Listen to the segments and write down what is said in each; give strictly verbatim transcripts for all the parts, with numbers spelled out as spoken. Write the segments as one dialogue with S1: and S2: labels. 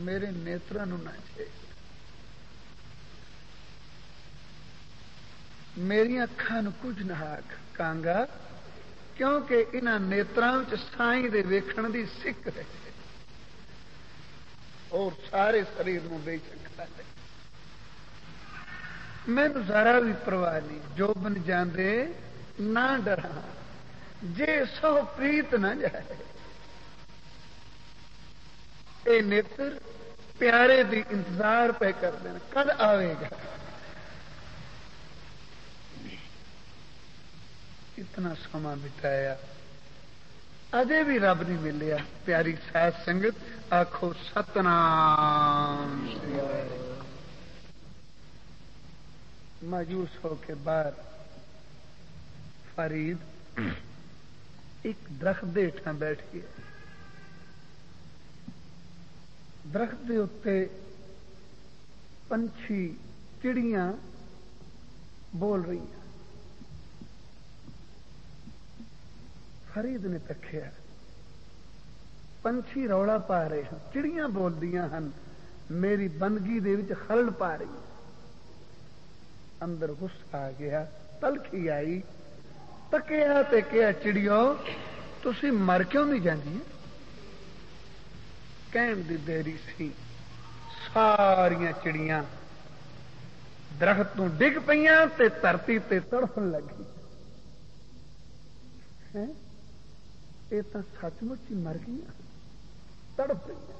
S1: میرے نیترا نو نہ چھے میری اکھاں نو کچھ نہ آکھ کانگا کیونکہ انہاں نیتراں وچ سائیں دے ویکھن دی سکھ ہے اور سارے شریر نو بے چکا ہے مینوں ذرا بھی پرواہ نہیں جو بن جاندے نہ ڈراں جے سو پریت نہ جائے اے نیتر پیارے دی انتظار پہ کر دینا کد آئے گا اتنا سما بتایا اجے بھی رب نہیں ملیا پیاری ساتھ سنگت آخو ستنام مایوس ہو کے باہر فرید ایک درخت دے ہٹھاں بیٹھ گیا درخت دے اتے پنچھی چڑیاں بول رہی ہیں فرید نے تکھیا پنچھی رولا پا رہے ہیں چڑیاں بول دیا ہن میری بندگی دے وچ خلل پا رہی اندر غصہ آ گیا تلخی آئی تکیا تے کیا چڑیو تسی مر کیوں نہیں جاندی کہن دی دیری سی ساریاں چڑیاں درخت تو ڈگ پیاں تے دھرتی تے تڑفن لگی یہ تو سچ مچ ہی مر گئی تڑپ گئی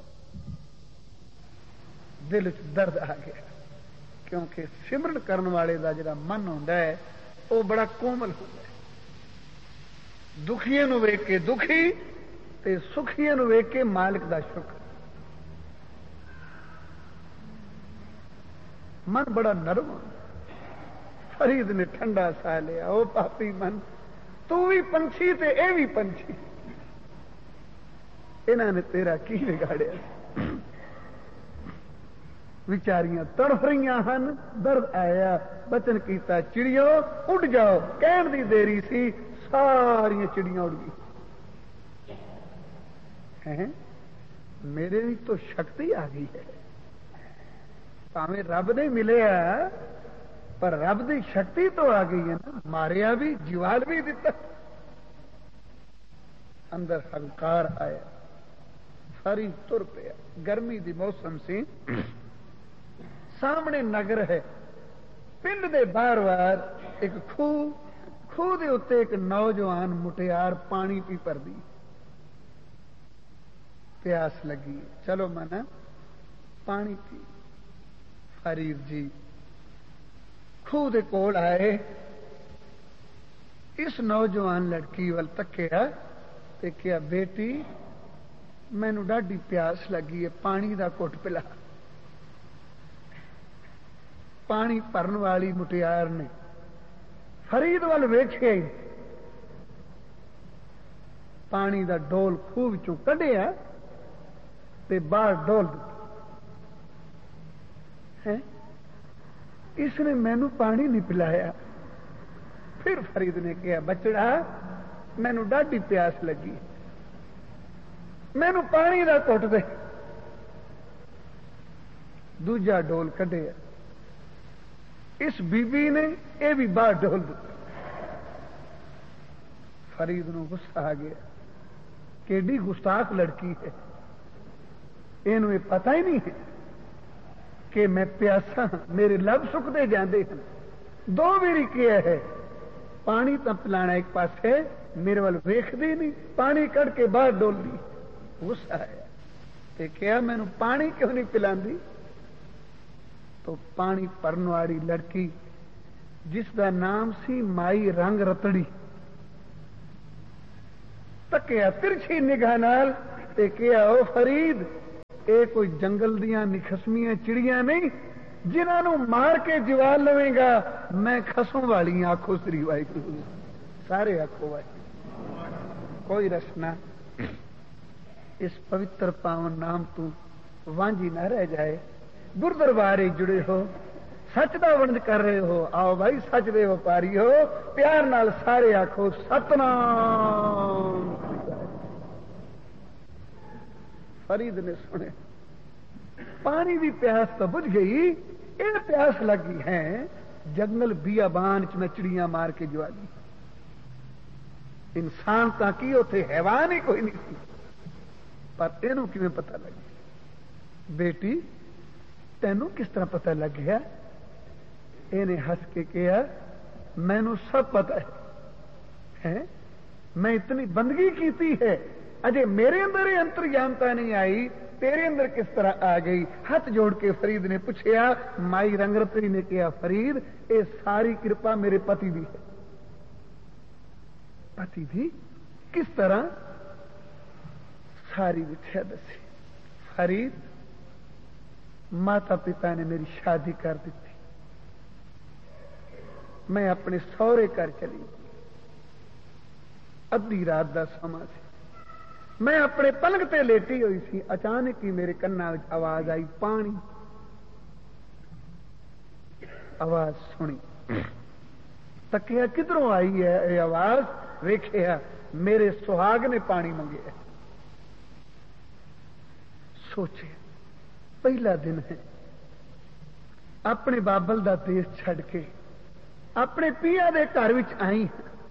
S1: دل چ درد آ گیا کیونکہ سمرن کرن والے دا جڑا من ہوندا ہے وہ بڑا کومل ہوندا ہے دکھیاں نو ویکھ کے دکھی تے سکھیاں نو ویکھ کے مالک دا شکر من بڑا نرم ہوندا فرید نے ٹھنڈا سا لیا او پاپی من تو بھی پنچھی تے اے بھی پنچھی انہاں نے تیرا کی بگاڑیا وچاریاں تڑف رہی ہن درد آیا بچن کیتا چڑیو اڑ جاؤ کہن دی دیری سی ساری چڑیاں اڑ گئی میرے بھی تو شکتی آ گئی ہے پاویں رب نہیں ملیا پر رب دی شکتی تو آ گئی ہے نا ماریا بھی جیوال بھی دیتا اندر ہنکار آیا ساری تر پیا گرمی دی موسم سی سامنے نگر ہے پنڈ دے باہر وار ایک خوہ خوہ دے اتنے ایک نوجوان مٹیار پانی پی پر دی پیاس لگی چلو منا پانی پی فرید جی خوہ دے کول آئے اس نوجوان لڑکی ول تکیا تے کیا بیٹی مینو ڈاڈی پیاس لگی ہے پانی دا گھٹ پلا پانی پرن والی مٹیار نے فرید ول ویکھے پانی دا ڈول خوہ وچوں کڈیا تے باہر ڈول دتا اس نے مینو پانی نہیں پلایا پھر فرید نے کہا بچڑا مینو ڈاڈی پیاس لگی مینو پانی دا گھٹ دے دوجا ڈول کڈیا اس بی بی نے یہ بھی باہر ڈول دیتا فرید نو غصہ آ گیا کیڈی گستاخ لڑکی ہے یہ پتہ ہی نہیں ہے کہ میں پیاسا میرے لب سکتے جاندے ہیں دو میری کیا ہے پانی تو پلانا ایک پاس ہے میرے وال ویخ دی نہیں پانی کٹ کے باہر ڈول دی غصہ آیا تے کیا میں نو پانی کیوں نہیں پلاندی تو پانی پرن والی لڑکی جس دا نام سی مائی رنگ رتڑی تکیا ترچھی نگاہ نال تے کیا او فرید اے کوئی جنگل دیاں نکھسمیاں چڑیاں نہیں جنہاں نو مار کے جوال لویں گا میں خسم والی آنکھوں سری واحگرو سارے آنکھوں واحگرو کوئی رسنا اس پوتر پاون نام تو وانجی نہ رہ جائے گردربارے جڑے ہو سچ دا ونج کر رہے ہو آؤ بھائی سچ دے وپاری ہو پیار نال سارے آکھو ستنام فرید نے سنے पानी की प्यास तो बुझ गई, ये प्यास लगी है जंगल बियाबान च मैं चिड़ियां मार के जो आ गई। इंसान तो की उथे हैवान ही कोई नहीं सी, पर इनू किवें पता लग। बेटी तेनू किस तरह पता लग गया? इन्हें हंस के कहा मैनू सब पता है, है? मैं इतनी बंदगी की है, अजे मेरे अंदर ही अंतर्यामता नहीं आई, तेरे अंदर किस तरह आ गई? हाथ जोड़ के फरीद ने पूछया। माई रंगरतरी ने कहा फरीद ये सारी कृपा मेरे पति दी है। पति दी किस तरह? सारी विथया दसी। फरीद माता पिता ने मेरी शादी कर दी, मैं अपने सौरे घर चली, अद्धी रात का समा से मैं अपने पलंग ते लेटी हुई सी, अचानक ही मेरे कन्ना में आवाज आई पानी। आवाज सुनी, तकिया किधरों आई है ये आवाज? वेखिया मेरे सुहाग ने पानी मंगे। सोचे पहला दिन है, अपने बाबल दा देश छड़ के अपने पिया दे घर विच आई,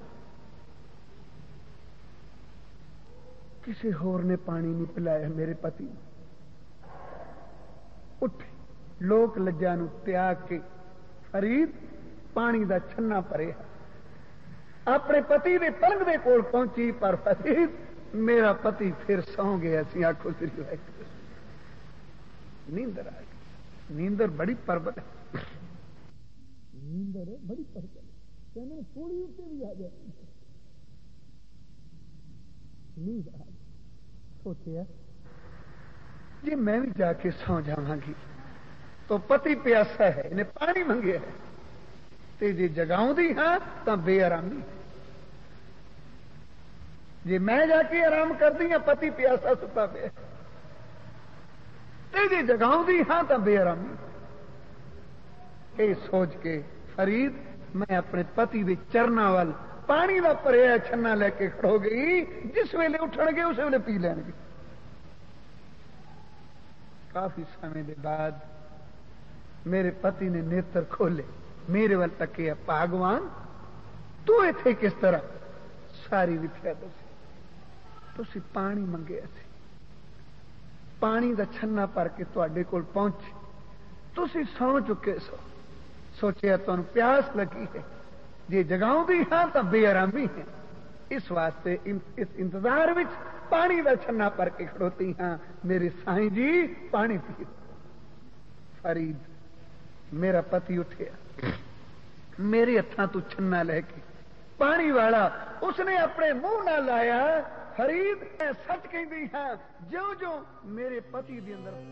S1: किसी होर ने पानी नहीं पिलाया मेरे पति ने। उठे लोक लज्जा नूं त्याग के फरीद पानी दा छन्ना भरिया, अपने पति दे पलंग दे कोल पहुंची, पर फरीद मेरा पति फिर सौ गया सी। आखो श्री वाहिगुरू, नींदर आ गई। नींदर बड़ी परबल है, नींदर बड़ी परबल कहने थोड़ी ऊपर भी आ जाती। नींद आ गई। सोचा जी मैं भी जाके सौ जावांगी, तो पति प्यासा है, इन्हें पानी मंगे है, ते जे जगाउंदी हां तां बेआरामी। जे मैं जाके आराम करदी हां पति प्यासा सुता पे, ते जे जगाउंदी हां तां बेआरामी। ये सोच के फरीद मैं अपने पति दे चरना वाल पानी का भरिया छन्ना लेके खड़ो गई। जिस वेले उठणगे उस वेले पी लैणगे। काफी समय के बाद मेरे पति ने नेत्र खोले, मेरे वाल तके, भगवान तू इथे किस तरह? सारी विथया दसी, तुसी पानी मंगे सी, पानी का छन्ना भर के तुहाडे कोल पहुंचे, तुसी सौ चुके सो। सोचिया तुहानू प्यास लगी है, जे जगाउंदी हां तां बेआरामी है, इस वास्ते इन, इस इंतजार विच पानी का छन्ना भर के खड़ोती हां। मेरे साईं जी पानी पी। फरीद मेरा पति उठिया, मेरे हत्थां तू छन्ना लेके पानी वाला उसने अपने मुंह ना लाया। फरीद मैं सच कहती हां, ज्यों ज्यों मेरे पति दे अंदर